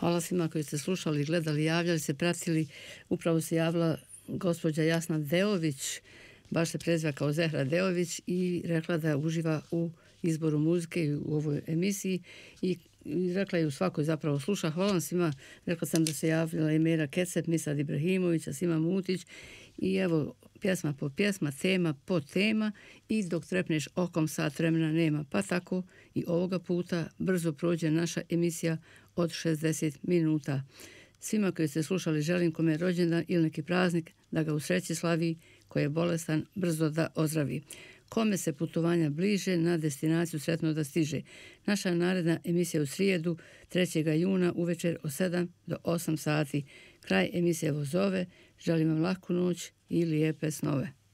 Hvala svima koji ste slušali, gledali, javljali se, pratili. Upravo se javila gospođa Jasna Deović, baš se preziva kao Zehra Deović, i rekla da uživa u izboru muzike i u ovoj emisiji i rekla je u svakoj zapravo sluša. Hvala vam svima. Rekla sam da se javila i Mera Kecep, Misad Ibrahimović, Sima Mutić i evo pjesma po pjesma, tema po tema i dok trepneš okom sat vremena nema. Pa tako i ovoga puta brzo prođe naša emisija od 60 minuta. Svima koji ste slušali želim kome je rođendan ili neki praznik da ga u sreći slavi, ko je bolestan brzo da ozdravi. Kome se putovanja bliže na destinaciju sretno da stiže. Naša naredna emisija u srijedu 3. juna uvečer od 7 do 8 sati. Kraj emisije Vozove. Želim vam laku noć i lijepe snove.